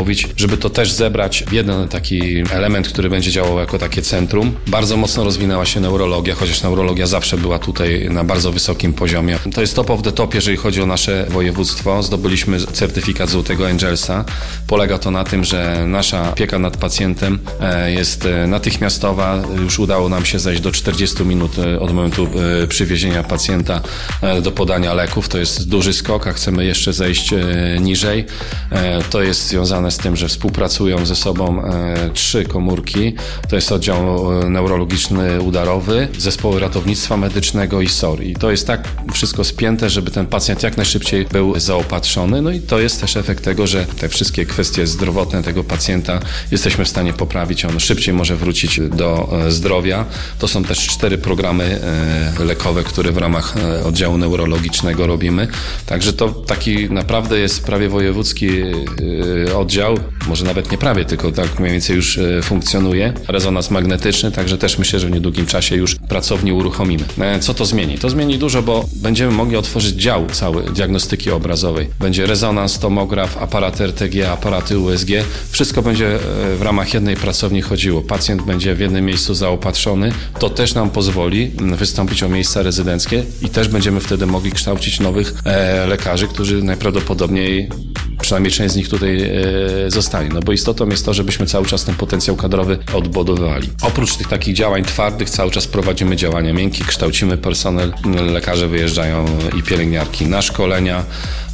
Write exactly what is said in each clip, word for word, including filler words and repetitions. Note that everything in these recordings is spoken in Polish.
mówić, żeby to też zebrać w jeden taki element, który będzie działał jako takie centrum. Bardzo mocno rozwinęła się neurologia, chociaż neurologia zawsze była tutaj na bardzo wysokim poziomie. To jest top of the top, jeżeli chodzi o nasze województwo. Zdobyliśmy certyfikat Złotego Angelsa. Polega to na tym, że nasza opieka nad pacjentem jest natychmiastowa. Już udało nam się zejść do czterdziestu minut od momentu przywiezienia pacjenta do podania leków. To jest duży skok, a chcemy jeszcze zejść niżej. To jest związane z tym, że współpracują ze sobą trzy komórki. To jest oddział neurologiczny udarowy, zespoły ratownictwa medycznego i S O R. I to jest tak wszystko spięte, żeby ten pacjent jak najszybciej był zaopatrzony. No i to jest też efekt tego, że te wszystkie kwestie zdrowotne tego pacjenta jesteśmy w stanie poprawić. On szybciej może wrócić do zdrowia. To są też cztery programy lekowe, które w ramach oddziału neurologicznego robimy. Także to taki naprawdę jest prawie wojewódzki oddział, może nawet nie prawie, tylko tak mniej więcej już funkcjonuje. Rezonans magnetyczny, także też myślę, że w niedługim czasie już pracownię uruchomimy. Co to zmieni? To zmieni dużo, bo będziemy mogli otworzyć dział cały diagnostyki obrazowej. Będzie rezonans, tomograf, aparaty R T G, aparaty U S G. Wszystko będzie w ramach jednej pracowni chodziło. Pacjent będzie w jednym miejscu zaopatrzony. To też nam pozwoli wystąpić o miejsca rezydenckie i też będziemy wtedy mogli kształcić nowych e, lekarzy, którzy najprawdopodobniej, przynajmniej część z nich tutaj e, zostanie. No bo istotą jest to, żebyśmy cały czas ten potencjał kadrowy odbudowywali. Oprócz tych takich działań twardych cały czas prowadzimy działania miękkie, kształcimy personel, lekarze wyjeżdżają i pielęgniarki na szkolenia,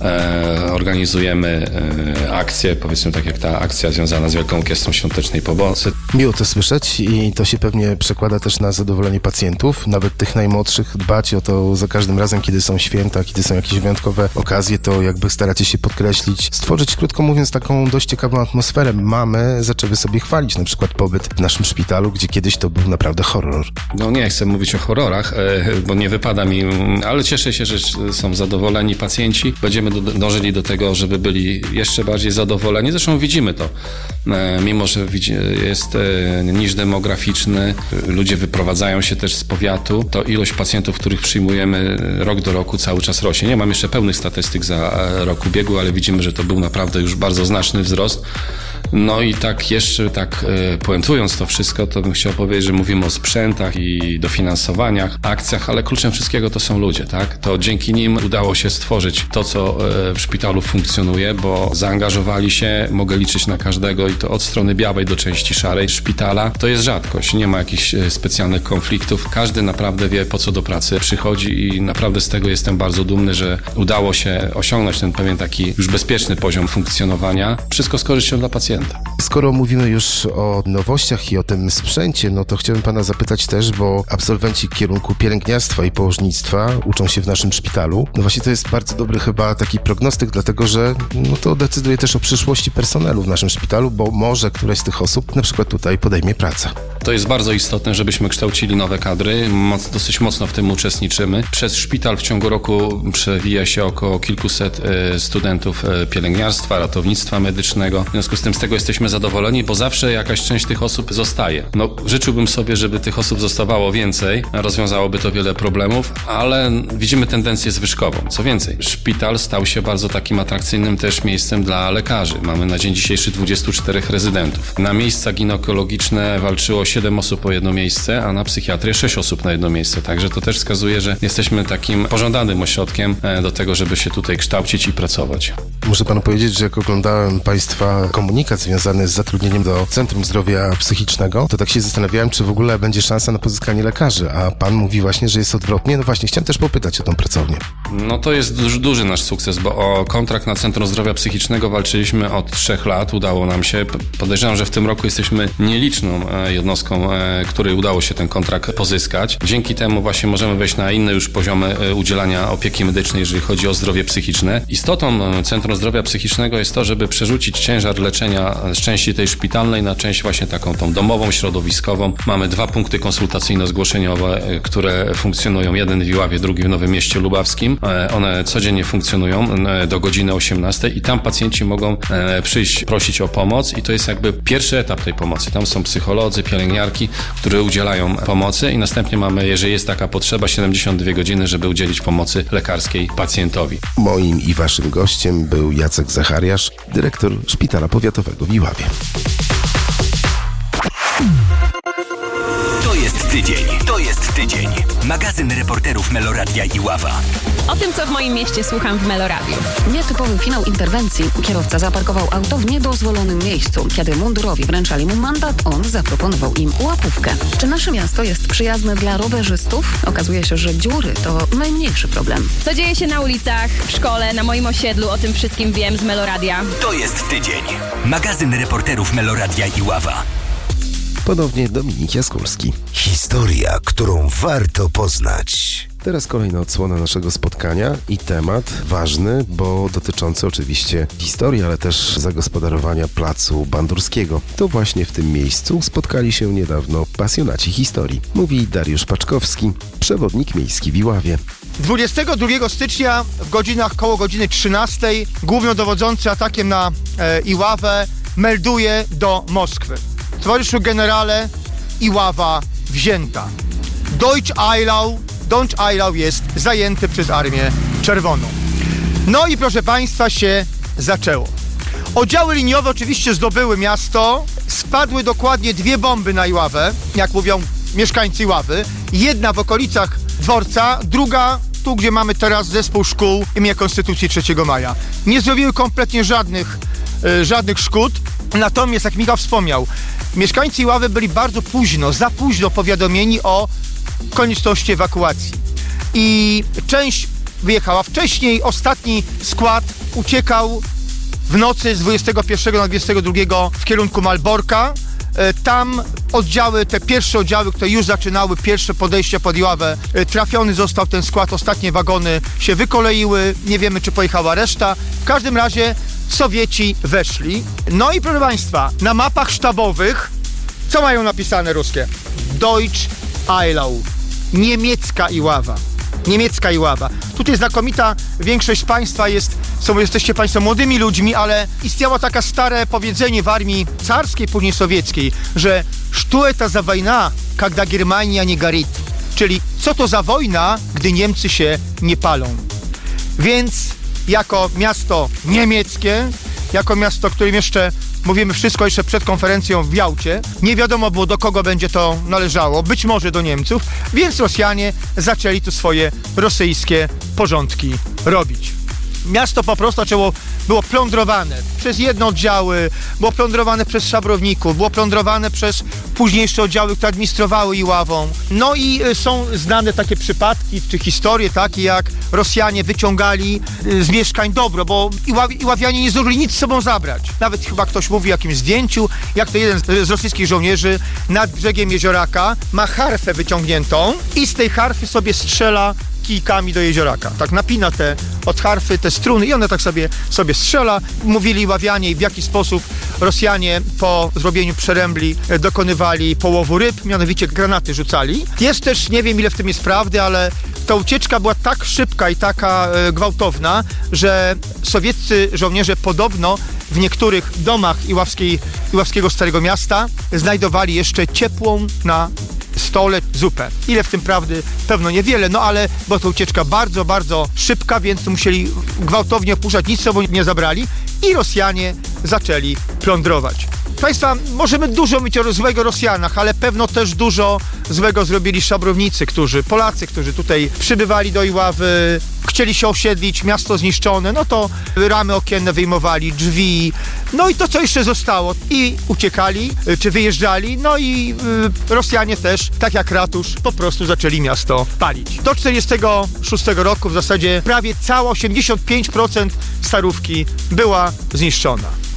e, organizujemy e, akcje, powiedzmy tak jak ta akcja związana z Wielką Orkiestrą Świątecznej Pomocy. Miło to słyszeć i to się pewnie przekłada też na zadowolenie pacjentów, nawet tych najmłodszych. Dbać o to za każdym razem, kiedy są święta, kiedy są jakieś wyjątkowe okazje, to jakby staracie się podkreślić, stworzyć, krótko mówiąc, taką dość ciekawą atmosferę. Mamy zaczęły sobie chwalić na przykład pobyt w naszym szpitalu, gdzie kiedyś to był naprawdę horror. No nie chcę mówić o horrorach, bo nie wypada mi, ale cieszę się, że są zadowoleni pacjenci. Będziemy do, dążyli do tego, żeby byli jeszcze bardziej zadowoleni. Zresztą widzimy to. Mimo że jest niż demograficzny, ludzie wyprowadzają się też z powiatu, to ilość pacjentów, których przyjmujemy rok do roku cały czas rośnie. Nie mam jeszcze pełnych statystyk za rok ubiegły, ale widzimy, że to był naprawdę już bardzo znaczny wzrost. No i tak jeszcze tak e, puentując to wszystko, to bym chciał powiedzieć, że mówimy o sprzętach i dofinansowaniach, akcjach, ale kluczem wszystkiego to są ludzie, tak? To dzięki nim udało się stworzyć to, co e, w szpitalu funkcjonuje, bo zaangażowali się, mogę liczyć na każdego i to od strony białej do części szarej szpitala. To jest rzadkość, nie ma jakichś e, specjalnych konfliktów. Każdy naprawdę wie, po co do pracy przychodzi i naprawdę z tego jestem bardzo dumny, że udało się osiągnąć ten pewien taki już bezpieczny poziom funkcjonowania. Wszystko z korzyścią dla pacjenta. Skoro mówimy już o nowościach i o tym sprzęcie, no to chciałbym pana zapytać też, bo absolwenci kierunku pielęgniarstwa i położnictwa uczą się w naszym szpitalu. No właśnie to jest bardzo dobry chyba taki prognostyk, dlatego że no to decyduje też o przyszłości personelu w naszym szpitalu, bo może któraś z tych osób na przykład tutaj podejmie pracę. To jest bardzo istotne, żebyśmy kształcili nowe kadry. Moc, dosyć mocno w tym uczestniczymy. Przez szpital w ciągu roku przewija się około kilkuset e, studentów e, pielęgniarstwa, ratownictwa medycznego. W związku z tym z tego jesteśmy zadowoleni, bo zawsze jakaś część tych osób zostaje. No, życzyłbym sobie, żeby tych osób zostawało więcej, rozwiązałoby to wiele problemów, ale widzimy tendencję zwyżkową. Co więcej, szpital stał się bardzo takim atrakcyjnym też miejscem dla lekarzy. Mamy na dzień dzisiejszy dwudziestu czterech rezydentów. Na miejsca ginekologiczne walczyło siedem osób o jedno miejsce, a na psychiatrię sześć osób na jedno miejsce. Także to też wskazuje, że jesteśmy takim pożądanym ośrodkiem do tego, żeby się tutaj kształcić i pracować. Muszę panu powiedzieć, że jak oglądałem państwa komunikat związany z zatrudnieniem do Centrum Zdrowia Psychicznego, to tak się zastanawiałem, czy w ogóle będzie szansa na pozyskanie lekarzy, a pan mówi właśnie, że jest odwrotnie. No właśnie, chciałem też popytać o tą pracownię. No to jest duży, duży nasz sukces, bo o kontrakt na Centrum Zdrowia Psychicznego walczyliśmy od trzech lat, udało nam się. Podejrzewam, że w tym roku jesteśmy nieliczną jednostką, której udało się ten kontrakt pozyskać. Dzięki temu właśnie możemy wejść na inne już poziomy udzielania opieki medycznej, jeżeli chodzi o zdrowie psychiczne. Istotą Centrum Zdrowia Psychicznego jest to, żeby przerzucić ciężar leczenia, części tej szpitalnej na część właśnie taką tą domową, środowiskową. Mamy dwa punkty konsultacyjno-zgłoszeniowe, które funkcjonują. Jeden w Iławie, drugi w Nowym Mieście Lubawskim. One codziennie funkcjonują do godziny osiemnastej i tam pacjenci mogą przyjść, prosić o pomoc i to jest jakby pierwszy etap tej pomocy. Tam są psycholodzy, pielęgniarki, które udzielają pomocy i następnie mamy, jeżeli jest taka potrzeba, siedemdziesiąt dwie godziny, żeby udzielić pomocy lekarskiej pacjentowi. Moim i waszym gościem był Jacek Zachariasz, dyrektor Szpitala Powiatowego w Iławie. To jest tydzień, to jest tydzień. Magazyn reporterów Meloradia Iława. O tym, co w moim mieście słucham w Meloradiu. Nietypowy finał interwencji. Kierowca zaparkował auto w niedozwolonym miejscu. Kiedy mundurowi wręczali mu mandat, on zaproponował im łapówkę. Czy nasze miasto jest przyjazne dla rowerzystów? Okazuje się, że dziury to najmniejszy problem. Co dzieje się na ulicach, w szkole, na moim osiedlu, o tym wszystkim wiem z Meloradia. To jest tydzień. Magazyn reporterów Meloradia Iława. Ponownie Dominik Jaskulski. Historia, którą warto poznać. Teraz kolejna odsłona naszego spotkania i temat ważny, bo dotyczący oczywiście historii, ale też zagospodarowania placu Bandurskiego. To właśnie w tym miejscu spotkali się niedawno pasjonaci historii. Mówi Dariusz Paczkowski, przewodnik miejski w Iławie. dwudziestego drugiego stycznia w godzinach koło godziny trzynastej głównodowodzący atakiem na e, Iławę melduje do Moskwy. Towarzyszu generale, Iława wzięta. Deutsch Eylau, Deutsch Eylau jest zajęty przez Armię Czerwoną. No i proszę Państwa, się zaczęło. Oddziały liniowe oczywiście zdobyły miasto. Spadły dokładnie dwie bomby na Iławę, jak mówią mieszkańcy Iławy. Jedna w okolicach dworca, druga tu, gdzie mamy teraz zespół szkół imienia Konstytucji trzeciego maja. Nie zrobiły kompletnie żadnych, yy, żadnych szkód. Natomiast, jak Michał wspomniał, mieszkańcy Iławy byli bardzo późno, za późno powiadomieni o konieczności ewakuacji. I część wyjechała wcześniej, ostatni skład uciekał w nocy z dwudziestego pierwszego na dwudziestego drugiego w kierunku Malborka. Tam oddziały, te pierwsze oddziały, które już zaczynały pierwsze podejścia pod Iławę, trafiony został ten skład, ostatnie wagony się wykoleiły, nie wiemy, czy pojechała reszta. W każdym razie Sowieci weszli. No i proszę Państwa, na mapach sztabowych co mają napisane ruskie? Deutsch Eylau. Niemiecka Iława. Niemiecka Iława. Tutaj znakomita większość z Państwa jest, są, jesteście Państwo młodymi ludźmi, ale istniało takie stare powiedzenie w armii carskiej, później sowieckiej, że что это за wojna, когда Германия не горит? Czyli co to za wojna, gdy Niemcy się nie palą? Więc jako miasto niemieckie, jako miasto, o którym jeszcze mówimy wszystko jeszcze przed konferencją w Jałcie, nie wiadomo było, do kogo będzie to należało, być może do Niemców, więc Rosjanie zaczęli tu swoje rosyjskie porządki robić. Miasto po prostu zaczęło, było plądrowane przez jedne oddziały, było plądrowane przez szabrowników, było plądrowane przez późniejsze oddziały, które administrowały Iławą. No i są znane takie przypadki, czy historie takie, jak Rosjanie wyciągali z mieszkań dobro, bo Iław- Iławianie nie zdążyli nic z sobą zabrać. Nawet chyba ktoś mówi o jakimś zdjęciu, jak to jeden z rosyjskich żołnierzy nad brzegiem jezioraka ma harfę wyciągniętą i z tej harfy sobie strzela kijkami do jezioraka. Tak napina te od harfy, te struny i one tak sobie, sobie strzela. Mówili Iławianie, w jaki sposób Rosjanie po zrobieniu przerębli dokonywali połowu ryb, mianowicie granaty rzucali. Jest też, nie wiem ile w tym jest prawdy, ale ta ucieczka była tak szybka i taka e, gwałtowna, że sowieccy żołnierze podobno w niektórych domach Iławskiej, Iławskiego Starego Miasta znajdowali jeszcze ciepłą na stole zupę. Ile w tym prawdy? Pewno niewiele, no ale była to ucieczka bardzo, bardzo szybka, więc musieli gwałtownie opuszczać, nic z sobą nie zabrali i Rosjanie zaczęli plądrować. Państwa, możemy dużo mówić o złego Rosjanach, ale pewno też dużo złego zrobili szabrownicy, którzy, Polacy, którzy tutaj przybywali do Iławy, chcieli się osiedlić, miasto zniszczone, no to ramy okienne wyjmowali, drzwi, no i to, co jeszcze zostało. I uciekali, czy wyjeżdżali, no i y, Rosjanie też, tak jak ratusz, po prostu zaczęli miasto palić. Do czterdziestego szóstego roku w zasadzie prawie cała osiemdziesiąt pięć procent Starówki była zniszczona.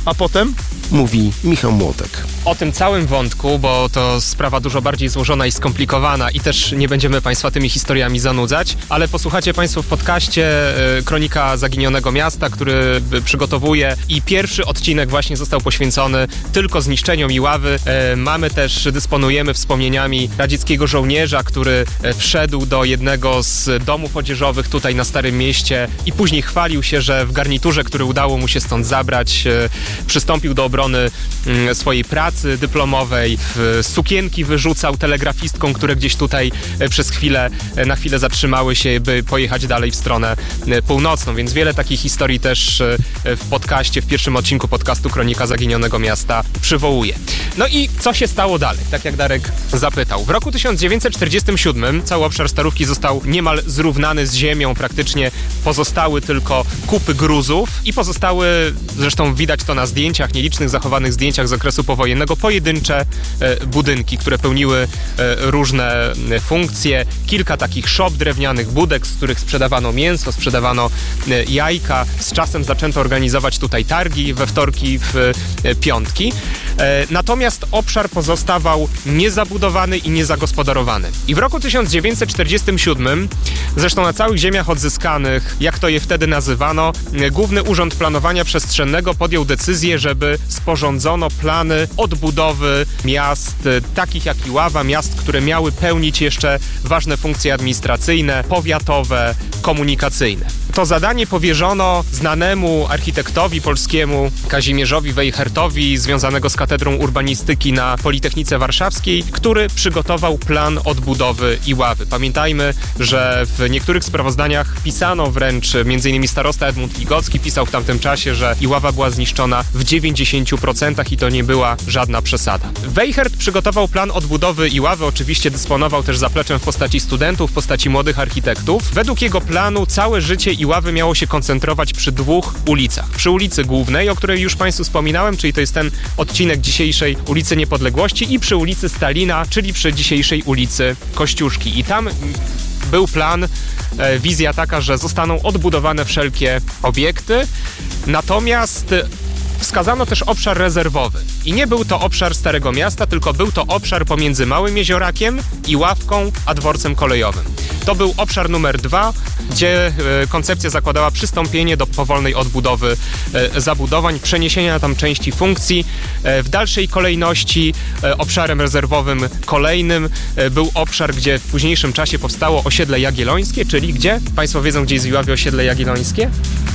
A potem? Mówi Michał Młotek. O tym całym wątku, bo to sprawa dużo bardziej złożona i skomplikowana i też nie będziemy Państwa tymi historiami zanudzać, ale posłuchacie Państwo w podcaście Kronika Zaginionego Miasta, który przygotowuję i pierwszy odcinek właśnie został poświęcony tylko zniszczeniom Iławy. Mamy też, dysponujemy wspomnieniami radzieckiego żołnierza, który wszedł do jednego z domów odzieżowych tutaj na Starym Mieście i później chwalił się, że w garniturze, który udało mu się stąd zabrać, przystąpił do obrony swojej pracy dyplomowej, sukienki wyrzucał telegrafistkom, które gdzieś tutaj przez chwilę, na chwilę zatrzymały się, by pojechać dalej w stronę północną, więc wiele takich historii też w podcaście, w pierwszym odcinku podcastu Kronika Zaginionego Miasta przywołuję. No i co się stało dalej? Tak jak Darek zapytał. W roku tysiąc dziewięćset czterdziestym siódmym cały obszar Starówki został niemal zrównany z ziemią, praktycznie pozostały tylko kupy gruzów i pozostały, zresztą widać to na zdjęciach, nielicznych zachowanych zdjęciach z okresu powojennego, pojedyncze e, budynki, które pełniły e, różne e, funkcje. Kilka takich szop drewnianych, budek, z których sprzedawano mięso, sprzedawano e, jajka. Z czasem zaczęto organizować tutaj targi we wtorki, w e, piątki. E, natomiast obszar pozostawał niezabudowany i niezagospodarowany. I w roku tysiąc dziewięćset czterdziestym siódmym, zresztą na całych ziemiach odzyskanych, jak to je wtedy nazywano, e, Główny Urząd Planowania Przestrzennego podjął decyzję, żeby sporządzono plany odbudowy miast takich jak Iława, miast, które miały pełnić jeszcze ważne funkcje administracyjne, powiatowe, komunikacyjne. To zadanie powierzono znanemu architektowi polskiemu Kazimierzowi Weichertowi, związanego z Katedrą Urbanistyki na Politechnice Warszawskiej, który przygotował plan odbudowy Iławy. Pamiętajmy, że w niektórych sprawozdaniach pisano wręcz, między innymi starosta Edmund Ligocki pisał w tamtym czasie, że Iława była zniszczona w dziewięćdziesięciu procentach i to nie była żadna przesada. Weichert przygotował plan odbudowy Iławy, oczywiście dysponował też zapleczem w postaci studentów, w postaci młodych architektów. Według jego planu całe życie Iławy miało się koncentrować przy dwóch ulicach. Przy ulicy Głównej, o której już Państwu wspominałem, czyli to jest ten odcinek dzisiejszej ulicy Niepodległości, i przy ulicy Stalina, czyli przy dzisiejszej ulicy Kościuszki. I tam był plan, e, wizja taka, że zostaną odbudowane wszelkie obiekty, natomiast wskazano też obszar rezerwowy. I nie był to obszar Starego Miasta, tylko był to obszar pomiędzy Małym Jeziorakiem, Iławką, a dworcem kolejowym. To był obszar numer dwa, gdzie e, koncepcja zakładała przystąpienie do powolnej odbudowy e, zabudowań, przeniesienia tam części funkcji. E, w dalszej kolejności e, obszarem rezerwowym kolejnym e, był obszar, gdzie w późniejszym czasie powstało osiedle Jagiellońskie, czyli gdzie? Państwo wiedzą, gdzie jest w Iławie osiedle Jagiellońskie?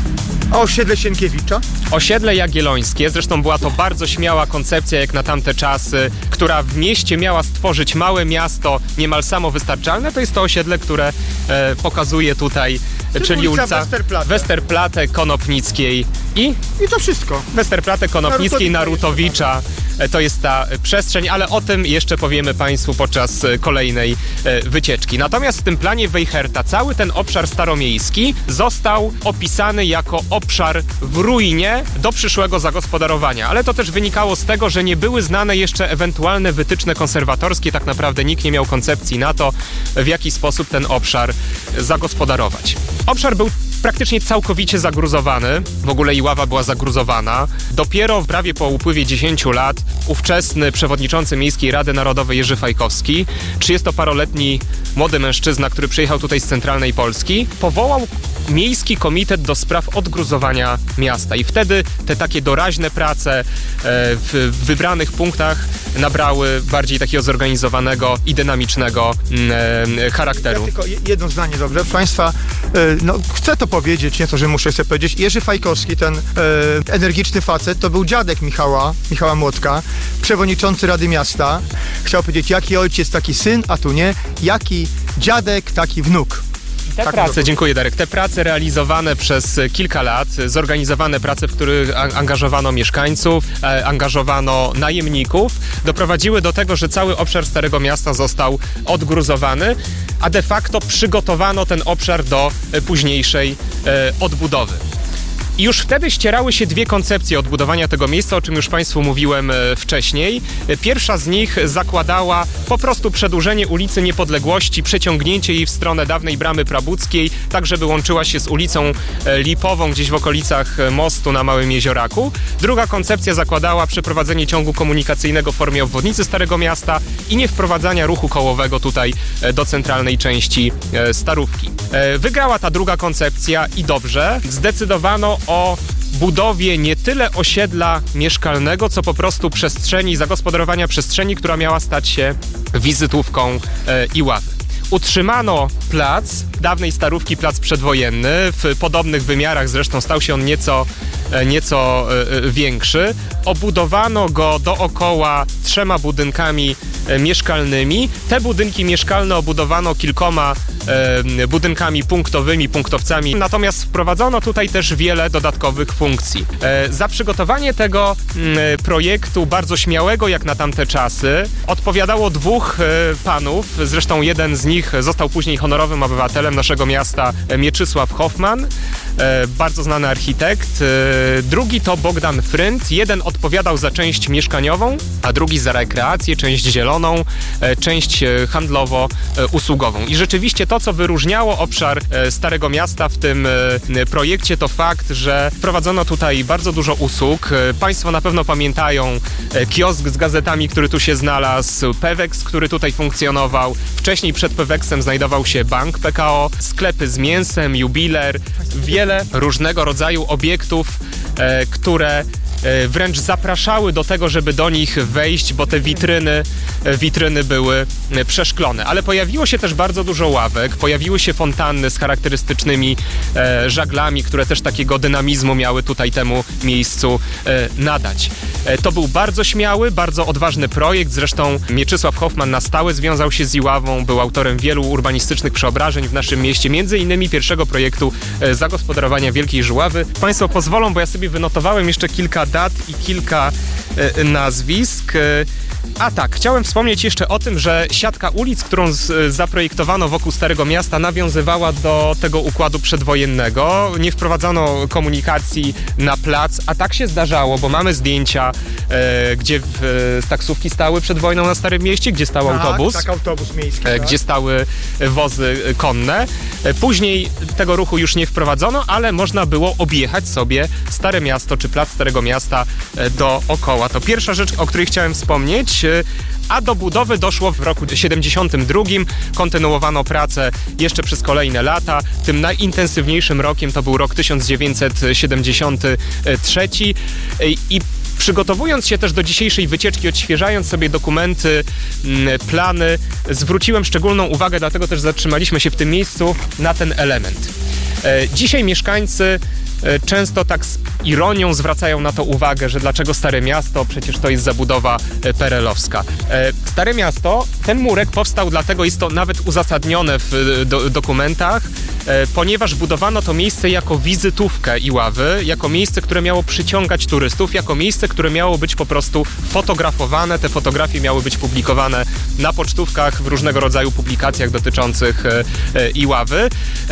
A osiedle Sienkiewicza? Osiedle Jagiellońskie, zresztą była to bardzo śmiała koncepcja jak na tamte czasy, która w mieście miała stworzyć małe miasto niemal samowystarczalne. To jest to osiedle, które e, pokazuje tutaj, czyli, czyli ulica, ulica Westerplatte. Westerplatte, Konopnickiej i... I to wszystko. Westerplatte, Konopnickiej, Narutowicza. To jest ta przestrzeń, ale o tym jeszcze powiemy Państwu podczas kolejnej wycieczki. Natomiast w tym planie Weicherta cały ten obszar staromiejski został opisany jako obszar w ruinie do przyszłego zagospodarowania. Ale to też wynikało z tego, że nie były znane jeszcze ewentualne wytyczne konserwatorskie. Tak naprawdę nikt nie miał koncepcji na to, w jaki sposób ten obszar zagospodarować. Obszar był praktycznie całkowicie zagruzowany. W ogóle Iława była zagruzowana. Dopiero prawie po upływie dziesięciu lat ówczesny przewodniczący Miejskiej Rady Narodowej Jerzy Fajkowski, trzydziestoparoletni młody mężczyzna, który przyjechał tutaj z centralnej Polski, powołał Miejski Komitet do Spraw Odgruzowania Miasta. I wtedy te takie doraźne prace w wybranych punktach nabrały bardziej takiego zorganizowanego i dynamicznego charakteru. Ja tylko jedno zdanie, dobrze? Proszę Państwa, no, chcę to powiedzieć, nie to, że muszę sobie powiedzieć. Jerzy Fajkowski, ten e, energiczny facet, to był dziadek Michała, Michała Młotka, przewodniczący Rady Miasta. Chciał powiedzieć, jaki ojciec, taki syn, a tu nie. Jaki dziadek, taki wnuk. Te tak prace, dziękuję Darek, te prace realizowane przez kilka lat, zorganizowane prace, w których angażowano mieszkańców, e, angażowano najemników, doprowadziły do tego, że cały obszar Starego Miasta został odgruzowany, a de facto przygotowano ten obszar do e, późniejszej e, odbudowy. I już wtedy ścierały się dwie koncepcje odbudowania tego miejsca, o czym już Państwu mówiłem wcześniej. Pierwsza z nich zakładała po prostu przedłużenie ulicy Niepodległości, przeciągnięcie jej w stronę dawnej Bramy Prabuckiej, tak żeby łączyła się z ulicą Lipową, gdzieś w okolicach mostu na Małym Jezioraku. Druga koncepcja zakładała przeprowadzenie ciągu komunikacyjnego w formie obwodnicy Starego Miasta i nie wprowadzania ruchu kołowego tutaj do centralnej części Starówki. Wygrała ta druga koncepcja i dobrze. Zdecydowano o budowie nie tyle osiedla mieszkalnego, co po prostu przestrzeni, zagospodarowania przestrzeni, która miała stać się wizytówką Iławy. Utrzymano plac dawnej Starówki, plac przedwojenny, w podobnych wymiarach, zresztą stał się on nieco, nieco większy. Obudowano go dookoła trzema budynkami mieszkalnymi. Te budynki mieszkalne obudowano kilkoma budynkami punktowymi, punktowcami, natomiast wprowadzono tutaj też wiele dodatkowych funkcji. Za przygotowanie tego projektu, bardzo śmiałego jak na tamte czasy, odpowiadało dwóch panów, zresztą jeden z nich został później honorowym obywatelem naszego miasta, Mieczysław Hoffman, bardzo znany architekt. Drugi to Bogdan Frynt. Jeden odpowiadał za część mieszkaniową, a drugi za rekreację, część zieloną, część handlowo-usługową. I rzeczywiście to, co wyróżniało obszar Starego Miasta w tym projekcie, to fakt, że wprowadzono tutaj bardzo dużo usług. Państwo na pewno pamiętają kiosk z gazetami, który tu się znalazł, Pewex, który tutaj funkcjonował. Wcześniej przed Pewexem znajdował się bank P K O, sklepy z mięsem, jubiler, wiele różnego rodzaju obiektów, e, które e, wręcz zapraszały do tego, żeby do nich wejść, bo te witryny, e, witryny były e, przeszklone. Ale pojawiło się też bardzo dużo ławek, pojawiły się fontanny z charakterystycznymi e, żaglami, które też takiego dynamizmu miały tutaj temu miejscu e, nadać. E, to był bardzo śmiały, bardzo odważny projekt, zresztą Mieczysław Hoffman na stałe związał się z Iławą, był autorem wielu urbanistycznych przeobrażeń w naszym mieście, między innymi pierwszego projektu e, zagospodarowania Wielkiej Żuławy. Państwo pozwolą, bo ja sobie wynotowałem jeszcze kilka dat i kilka e, nazwisk. E, a tak, chciałem wspomnieć jeszcze o tym, że siatka ulic, którą z, zaprojektowano wokół Starego Miasta, nawiązywała do tego układu przedwojennego. Nie wprowadzano komunikacji na plac, a tak się zdarzało, bo mamy zdjęcia, e, gdzie w, e, taksówki stały przed wojną na Starym Mieście, gdzie stał tak, autobus, tak, autobus miejski, e, tak. gdzie stały wozy konne. E, później tego ruchu już nie wprowadzono, ale można było objechać sobie Stare Miasto czy plac Starego Miasta e, dookoła. To pierwsza rzecz, o której chciałem wspomnieć. E, a do budowy doszło w roku siedemdziesiątym drugim. Kontynuowano pracę jeszcze przez kolejne lata. Tym najintensywniejszym rokiem to był rok tysiąc dziewięćset siedemdziesiąty trzeci. I przygotowując się też do dzisiejszej wycieczki, odświeżając sobie dokumenty, plany, zwróciłem szczególną uwagę, dlatego też zatrzymaliśmy się w tym miejscu, na ten element. Dzisiaj mieszkańcy często tak z ironią zwracają na to uwagę, że dlaczego Stare Miasto, przecież to jest zabudowa perelowska. Stare Miasto, ten murek powstał dlatego, jest to nawet uzasadnione w do, dokumentach, ponieważ budowano to miejsce jako wizytówkę Iławy, jako miejsce, które miało przyciągać turystów, jako miejsce, które miało być po prostu fotografowane. Te fotografie miały być publikowane na pocztówkach, w różnego rodzaju publikacjach dotyczących Iławy.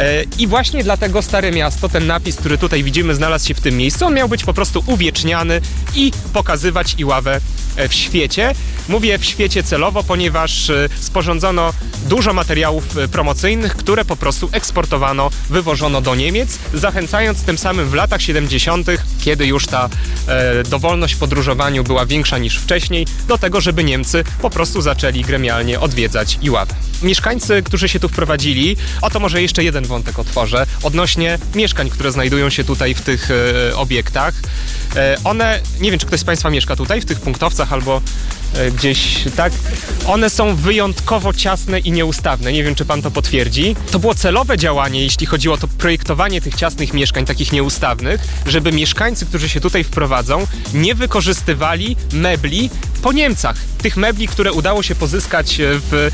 I właśnie dlatego Stare Miasto, ten napis, który tutaj widzimy, znalazł się w tym miejscu. On miał być po prostu uwieczniany i pokazywać Iławę w świecie. Mówię w świecie celowo, ponieważ sporządzono dużo materiałów promocyjnych, które po prostu eksportowano, wywożono do Niemiec, zachęcając tym samym w latach siedemdziesiątych, kiedy już ta e, dowolność w podróżowaniu była większa niż wcześniej, do tego, żeby Niemcy po prostu zaczęli gremialnie odwiedzać Iławę. Mieszkańcy, którzy się tu wprowadzili, oto może jeszcze jeden wątek otworzę, odnośnie mieszkań, które znajdują się tutaj w tych e, obiektach. E, one, nie wiem, czy ktoś z Państwa mieszka tutaj, w tych punktowcach albo e, gdzieś, tak? One są wyjątkowo ciasne i nieustawne. Nie wiem, czy Pan to potwierdzi. To było celowe działanie, jeśli chodziło o to projektowanie tych ciasnych mieszkań, takich nieustawnych, żeby mieszkańcy, którzy się tutaj wprowadzą, nie wykorzystywali mebli po Niemcach. Tych mebli, które udało się pozyskać w,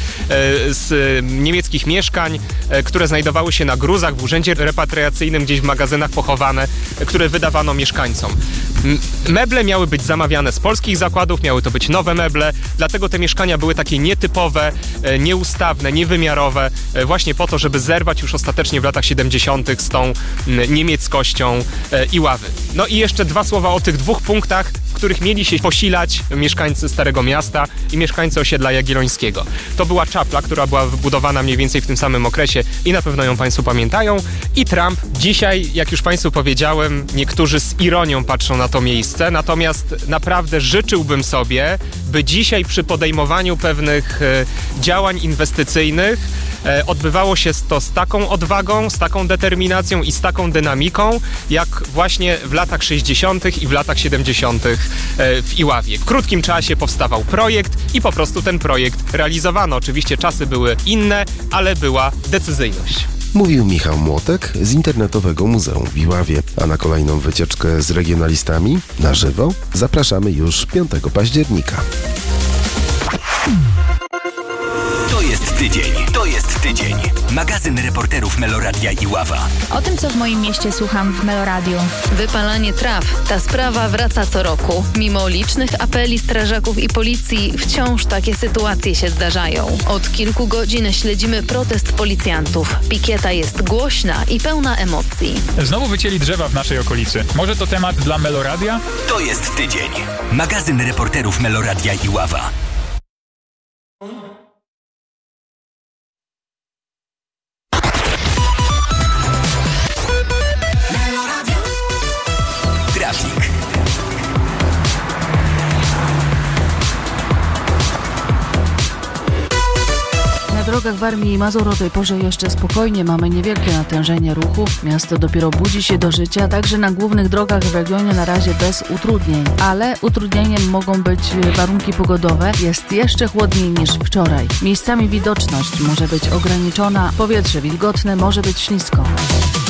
z niemieckich mieszkań, które znajdowały się na gruzach, w urzędzie repatriacyjnym, gdzieś w magazynach pochowane, które wydawano mieszkańcom. Meble miały być zamawiane z polskich zakładów, miały to być nowe meble, dlatego te mieszkania były takie nietypowe, nieustawne, niewymiarowe, właśnie po to, żeby zerwać już ostatecznie w latach siedemdziesiątych z tą niemieckością Iławy. No i jeszcze dwa słowa o tych dwóch punktach, w których mieli się posilać mieszkańcy Starego Miasta i mieszkańcy osiedla Jagiellońskiego. To była czapla, która była wybudowana mniej więcej w tym samym okresie i na pewno ją Państwo pamiętają. I Trump. Dzisiaj, jak już Państwu powiedziałem, niektórzy z ironią patrzą na to miejsce, natomiast naprawdę życzyłbym sobie, by dzisiaj przy podejmowaniu pewnych e, działań inwestycyjnych e, odbywało się to z taką odwagą, z taką determinacją i z taką dynamiką, jak właśnie w latach sześćdziesiątych i w latach siedemdziesiątych e, w Iławie. W krótkim czasie powstawał projekt i po prostu ten projekt realizowano. Oczywiście czasy były inne, ale była decyzyjność. Mówił Michał Młotek z Internetowego Muzeum w Iławie, a na kolejną wycieczkę z regionalistami na żywo zapraszamy już piątego października. To jest tydzień, to jest tydzień. Magazyn reporterów Meloradia Iława. O tym, co w moim mieście słucham w Meloradiu. Wypalanie traw. Ta sprawa wraca co roku. Mimo licznych apeli strażaków i policji, wciąż takie sytuacje się zdarzają. Od kilku godzin śledzimy protest policjantów. Pikieta jest głośna i pełna emocji. Znowu wycięli drzewa w naszej okolicy. Może to temat dla Meloradia? To jest tydzień. Magazyn reporterów Meloradia Iława. Na drogach w Armii i Mazur o tej porze jeszcze spokojnie, mamy niewielkie natężenie ruchu. Miasto dopiero budzi się do życia, także na głównych drogach w regionie na razie bez utrudnień. Ale utrudnieniem mogą być warunki pogodowe. Jest jeszcze chłodniej niż wczoraj. Miejscami widoczność może być ograniczona, powietrze wilgotne, może być ślisko.